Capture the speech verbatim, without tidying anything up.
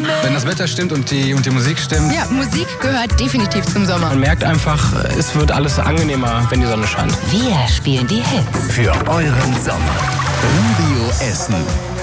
Wenn das Wetter stimmt und die, und die Musik stimmt. Ja, Musik gehört definitiv zum Sommer. Man merkt einfach, es wird alles angenehmer, wenn die Sonne scheint. Wir spielen die Hits. Für euren Sommer. Radio Essen.